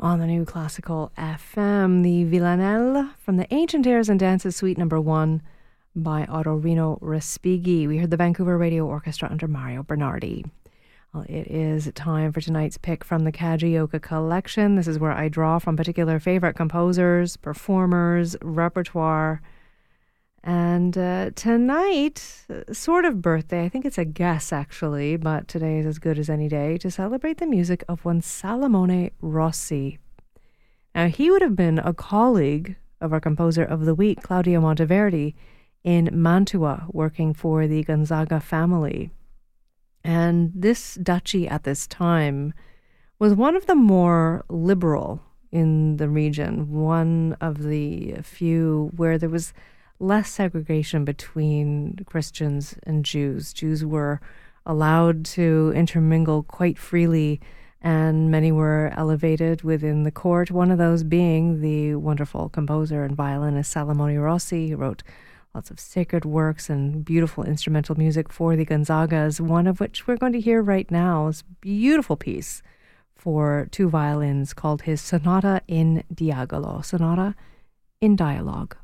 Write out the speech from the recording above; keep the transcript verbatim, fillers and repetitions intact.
On the New Classical F M, the Villanelle from the Ancient Airs and Dances Suite Number One by Ottorino Respighi. We heard the Vancouver Radio Orchestra under Mario Bernardi. Well, it is time for tonight's pick from the Kajioka collection. This is where I draw from particular favorite composers, performers, repertoire. And uh, tonight, sort of birthday, I think it's a guess actually, but today is as good as any day to celebrate the music of one Salomone Rossi. Now, he would have been a colleague of our composer of the week, Claudio Monteverdi, in Mantua, working for the Gonzaga family. And this duchy at this time was one of the more liberal in the region, one of the few where there was less segregation between Christians and Jews. Jews were allowed to intermingle quite freely, and many were elevated within the court, one of those being the wonderful composer and violinist Salomone Rossi, who wrote lots of sacred works and beautiful instrumental music for the Gonzagas, one of which we're going to hear right now. This beautiful piece for two violins called his Sonata in Dialogo, Sonata in Dialogue.